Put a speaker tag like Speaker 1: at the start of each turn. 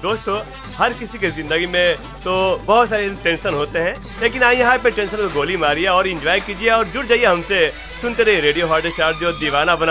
Speaker 1: दोस्तों, हर किसी के जिंदगी में तो बहुत सारे टेंशन होते हैं, लेकिन आइए यहाँ पे टेंशन को गोली मारिए और एंजॉय कीजिए और जुड़ जाइए हमसे। सुनते रहिए रेडियो हॉट स्टार, जो दीवाना बना